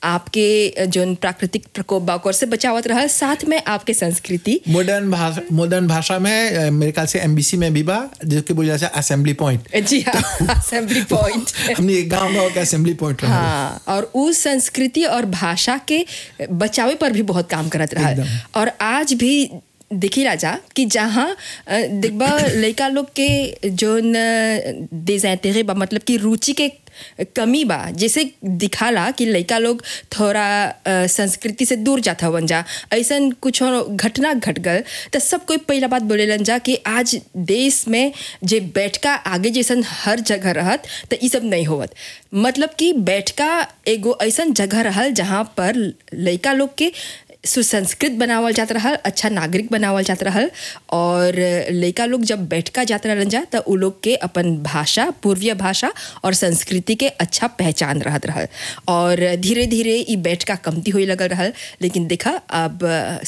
आपके जो प्राकृतिक प्रकोप बा ओकर से बचावत रहल, साथ में आपके संस्कृति मॉडर्न भाषा में मेरे ख्याल से एमबीसी में भी बा जिसके बोला जाता है असेंबली पॉइंट। जी हाँ, असेंबली पॉइंट हमने गाँव का असेंबली पॉइंट रहा। हाँ, और उस संस्कृति और भाषा के बचावे पर भी बहुत काम करत रहा। और आज भी देखी राजा कि जहाँ देखबा लड़का लोग के जो डिज़ाइंटेरे बा, मतलब कि रुचि के कमी बा, जैसे दिखाला कि लड़का लोग थोड़ा संस्कृति से दूर जाता हवन जा, ऐसा कुछ घटना घट गल तो सब कोई पहला बात बोलेलन जा कि आज देश में जे बैठका आगे जैसन हर जगह रहत तो ये सब नहीं होवत। मतलब कि बैठका एगो ऐसा जगह रहल जहाँ पर लड़का लोग के सुसंस्कृत बनावल जाता रहल, अच्छा नागरिक बनावल जाता रहल। और लड़का लोग जब बैठका जाता रहन जा तो उ लोग के अपन भाषा, पूर्वीय भाषा और संस्कृति के अच्छा पहचान रहत रहल। और धीरे धीरे ये बैठका कमती होई लगल रहल। लेकिन देखा अब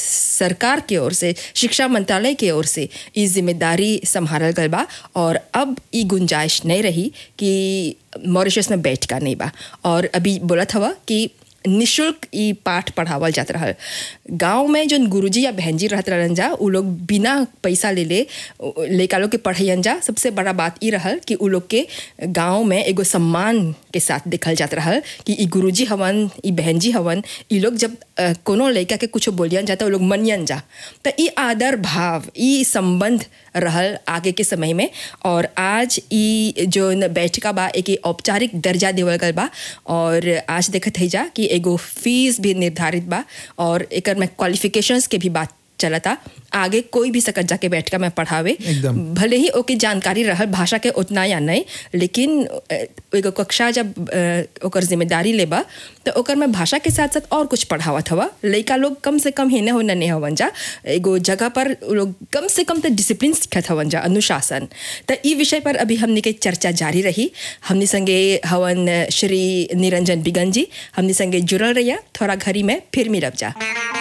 सरकार के ओर से, शिक्षा मंत्रालय के ओर से ये जिम्मेदारी संभालल गल बा और अब ये गुंजाइश नहीं रही कि मॉरिशस में बैठका नहीं बा। और अभी बोलत हवा कि निःशुल्क ई पाठ पढ़ावल जात रहल। गांव में जो गुरुजी या बहन जी रहत रहन जा, उ लोग बिना पैसा ले लड़का लोग के पढ़ैन जा। सबसे बड़ा बात ई रहल कि उ लोग के गांव में एगो सम्मान के साथ देखल जात रहल कि ई गुरुजी हवन, ई बहन जी हवन। ई लोग जब कोनो लड़का के कुछ बोलियन जाता उ लोग मनियन जा, तो ई आदर भाव, ई संबंध रहल आगे के समय में। और आज ई जो बैठका बा एक औपचारिक दर्जा देवल गल बा। और आज देखत है जा कि एगो फीस भी निर्धारित बा और एकर में क्वालिफिकेशंस के भी बात चलता। आगे कोई भी सकत जाके बैठका में पढ़ावे, भले ही ओके जानकारी रहल भाषा के उतना या नहीं, लेकिन एगो कक्षा जब ओकर जिम्मेदारी लेबा तो ओकर में भाषा के साथ साथ और कुछ पढ़ावत हवा। लड़का लोग कम से कम हेने होने नहीं हवन जा, एगो जगह पर लोग कम से कम तो डिसिप्लिन सीखत हवन जा, अनुशासन। तो ई विषय पर अभी हमने के चर्चा जारी रही। हमने संगे हवन श्री निरंजन बिगन जी, हमने संगे जुड़ल रहिया। थोड़ा घड़ी में फिर मिलब जा।